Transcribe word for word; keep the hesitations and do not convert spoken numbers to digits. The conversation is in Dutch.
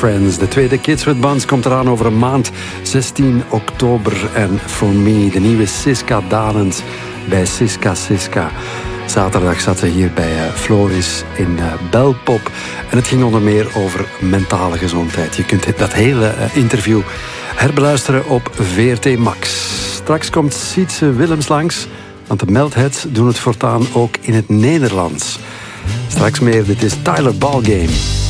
Friends. De tweede Kids with Buns komt eraan over een maand, zestien oktober. En For Me, de nieuwe Siska Dalens bij Siska Siska. Zaterdag zat ze hier bij uh, Floris in uh, Belpop. En het ging onder meer over mentale gezondheid. Je kunt dat hele uh, interview herbeluisteren op V R T Max. Straks komt Sietse Willems langs, want de Meltheads doen het voortaan ook in het Nederlands. Straks meer, dit is Tyler Ballgame.